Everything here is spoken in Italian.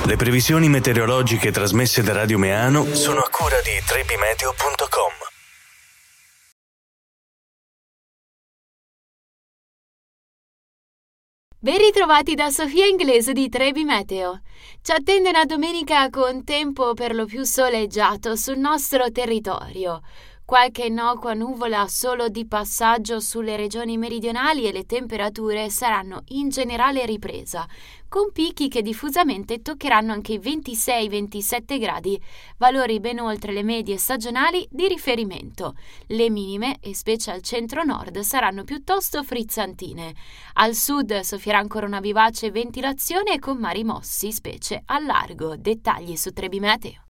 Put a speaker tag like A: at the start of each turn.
A: Le previsioni meteorologiche trasmesse da Radio Meano sono a cura di trebimeteo.com.
B: Ben ritrovati da Sofia Inglese di Trebi Meteo. Ci attende una domenica con tempo per lo più soleggiato sul nostro territorio. Qualche innocua nuvola solo di passaggio sulle regioni meridionali e le temperature saranno in generale ripresa, con picchi che diffusamente toccheranno anche i 26-27 gradi, valori ben oltre le medie stagionali di riferimento. Le minime, e specie al centro-nord, saranno piuttosto frizzantine. Al sud soffierà ancora una vivace ventilazione con mari mossi, specie al largo. Dettagli su Trebi Meteo.